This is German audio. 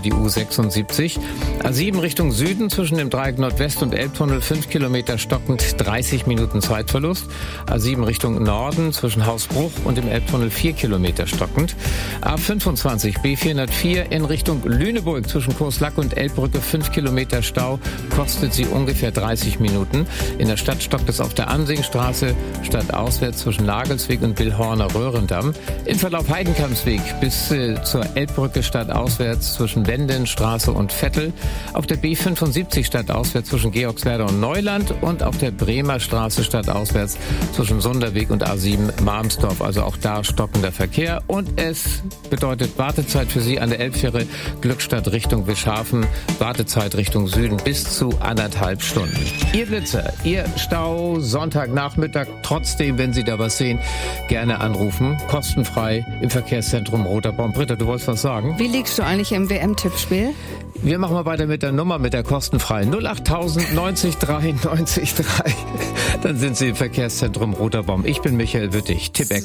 die U76. A7 Richtung Süden zwischen dem Dreieck Nordwest und Elbtunnel 5 Kilometer stockend, 30 Minuten Zeitverlust. A7 Richtung Norden zwischen Hausbruch und dem Elbtunnel 4 Kilometer stockend. A25 B404 in Richtung Lüneburg zwischen Courslac und Elbbrücke 5 Kilometer Stau, kostet sie ungefähr 30 Minuten. In der Stadt stockt es auf der Ansingstraße, stadtauswärts zwischen Nagelsweg und Billhorner Röhrendamm. Im Verlauf Heidenkampsweg bis zur Elbbrücke stadtauswärts zwischen Wendenstraße und Vettel. Auf der B75 stadtauswärts zwischen Georgswerder und Neuland und auf der Bremer Straße stadtauswärts zwischen Sunderweg und A7 Marmsdorf. Also auch da stockender Verkehr. Und es bedeutet Wartezeit für Sie an der Elbfähre Glückstadt Richtung Wischhafen. Wartezeit Richtung Süden bis zu 1,5 Stunden. Ihr Blitzer, Ihr Stau, Sonntagnachmittag. Trotzdem, wenn Sie da was sehen, gerne anrufen. Kostenfrei im Verkehrszentrum Roter Baum. Britta, du wolltest was sagen? Wie liegst du eigentlich im WM-Tippspiel? Wir machen mal weiter mit der Nummer, mit der kostenfreien 08000 90 3 90 3. Dann sind Sie im Verkehrszentrum Roter Baum. Ich bin Michael Wittig. Tippex.